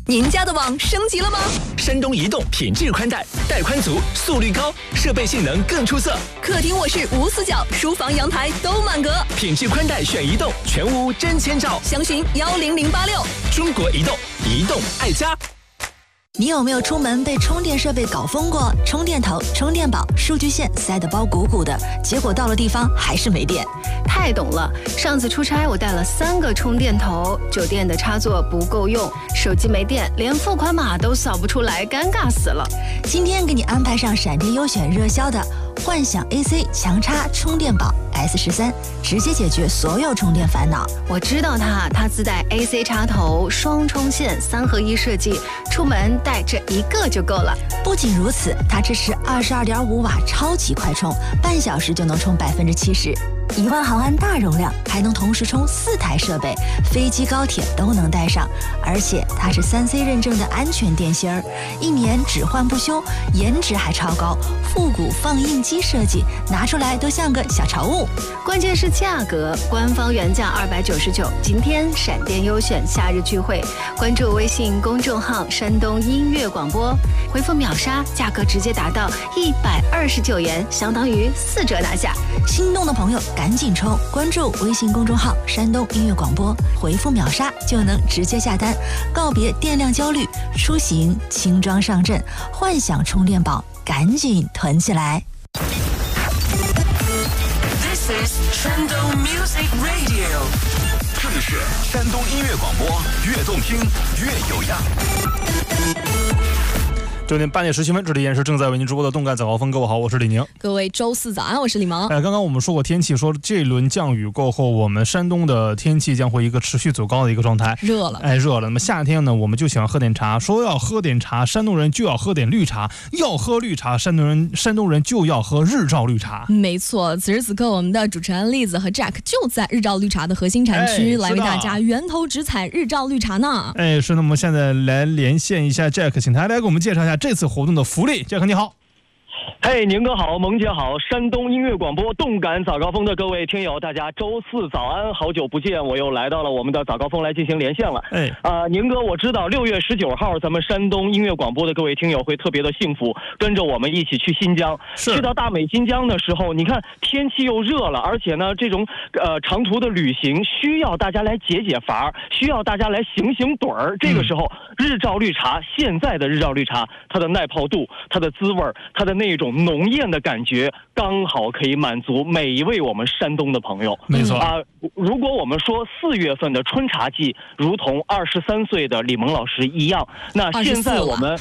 您家的网升级了吗？ 山东移动品质宽带，带宽足，速率高，设备性能更出色。 客厅卧室无死角，书房阳台都满格。 品质宽带选移动，全屋真千兆。 详询10086。 中国移动，移动爱家。 你有没有出门被充电设备搞疯过？充电头、充电宝、数据线塞得包鼓鼓的，结果到了地方还是没电。 太懂了，上次出差我带了3个充电头，酒店的插座不够用，手机没电，连付款码都扫不出来，尴尬死了。 今天给你安排上闪电优选热销的幻想 AC 强插充电宝 S13， 直接解决所有充电烦恼。 我知道它自带 AC 插头、双充线、3合1设计，出门带这一个就够了。 不仅如此，它支持22.5瓦超级快充，半小时就能充70%，1万毫安大容量，还能同时充4台设备，飞机高铁都能带上。而且它是3C 认证的安全电芯儿，1年只换不修，颜值还超高，复古放映机设计，拿出来都像个小潮物。 关键是价格，官方原价299，今天闪电优选夏日聚会，关注微信公众号山东音乐广播，回复秒杀，价格直接达到129元，相当于4折拿下。 心动的朋友赶紧冲，关注微信公众号山东音乐广播，回复秒杀就能直接下单，告别电量焦虑，出行轻装上阵，幻想充电宝赶紧囤起来。 This is 山东 Music Radio， 这里是山东音乐广播，越动听越有样。 9点8点17分，这里也是正在为您直播的动感早高峰。各位好，我是李宁。 各位周四早安，我是李萌。 刚刚我们说过天气，说这轮降雨过后，我们山东的天气将会一个持续走高的一个状态， 热了。 热了。那么夏天呢，我们就喜欢喝点茶，说要喝点茶，山东人就要喝点绿茶，要喝绿茶，山东人就要喝日照绿茶。 没错，此时此刻，我们的主持人栗子和 Jack 就在日照绿茶的核心产区，来为大家源头直采日照绿茶呢。 是。那么现在来连线一下 Jack， 请他来给我们介绍一下这次活动的福利。Jack 你好。 嘿，宁哥好，萌姐好，山东音乐广播动感早高峰的各位听友，大家周四早安，好久不见，我又来到了我们的早高峰来进行连线了。宁哥，我知道6月19号咱们山东音乐广播的各位听友会特别的幸福，跟着我们一起去新疆，去到大美新疆的时候，你看天气又热了，而且呢这种长途的旅行需要大家来解解乏，需要大家来醒醒盹儿。这个时候，日照绿茶，现在的日照绿茶，它的耐泡度，它的滋味，它的那种浓艳的感觉，刚好可以满足每一位我们山东的朋友。 没错如果我们说4月份的春茶季如同23岁的李萌老师一样，那现在我们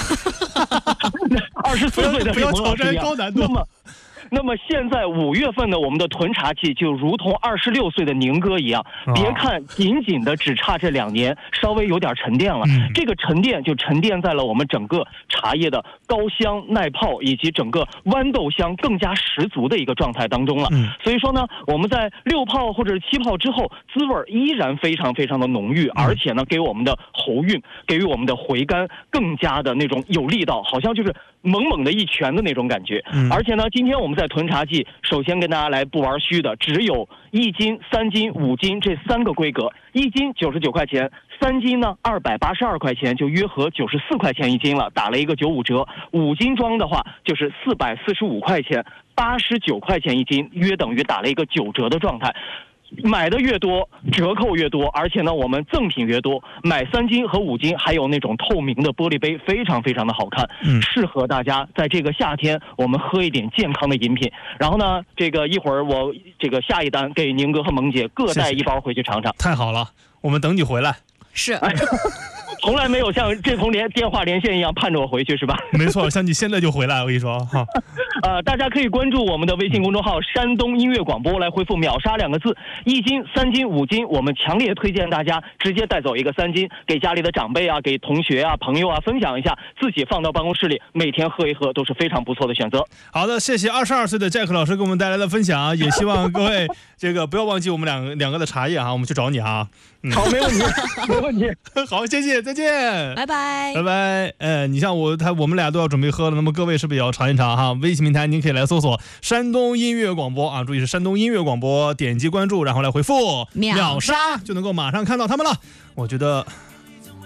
24岁的李萌老师一样，那么现在5月份的我们的囤茶季就如同26岁的宁哥一样，别看仅仅的只差这2年，稍微有点沉淀了，这个沉淀就沉淀在了我们整个茶叶的高香耐泡以及整个豌豆香更加十足的一个状态当中了。所以说呢，我们在6泡或者是7泡之后，滋味依然非常非常的浓郁，而且呢给我们的喉韵，给予我们的回甘更加的那种有力道，好像就是猛猛的一拳的那种感觉。而且呢，今天我们在囤茶季，首先跟大家来不玩虚的，只有1斤、3斤、5斤这3个规格，1斤99块钱，3斤呢282块钱，就约合94块钱1斤了，打了一个95折。5斤装的话就是445块钱，89块钱1斤，约等于打了一个9折的状态。买的越多，折扣越多，而且呢，我们赠品越多。买3斤和5斤，还有那种透明的玻璃杯，非常非常的好看，适合大家在这个夏天，我们喝一点健康的饮品。然后呢，这个一会儿我这个下一单给宁哥和萌姐各带1包回去尝尝。 太好了，我们等你回来。 是。 从来没有像这通电话连线一样盼着我回去，是吧？ 没错，像你现在就回来，我跟你说哈。 大家可以关注我们的微信公众号山东音乐广播，来回复秒杀2个字，1斤、3斤、5斤，我们强烈推荐大家直接带走一个3斤，给家里的长辈啊，给同学啊、朋友啊分享一下，自己放到办公室里每天喝一喝都是非常不错的选择。 好的，谢谢22岁的 Jack 老师给我们带来的分享，也希望各位这个不要忘记我们两个的茶叶哈，我们去找你哈。 好，没问题，没问题。 好，谢谢，再见， 拜拜， 拜拜。你像我们俩都要准备喝了，那么各位是不是也要尝一尝哈？微信平台您可以来搜索山东音乐广播啊，注意是山东音乐广播，点击关注，然后来回复秒杀，就能够马上看到他们了。我觉得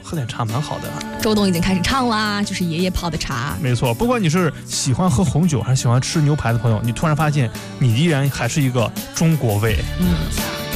喝点茶蛮好的。 周董已经开始唱啦，就是爷爷泡的茶。 没错，不管你是喜欢喝红酒还是喜欢吃牛排的朋友，你突然发现你依然还是一个中国胃。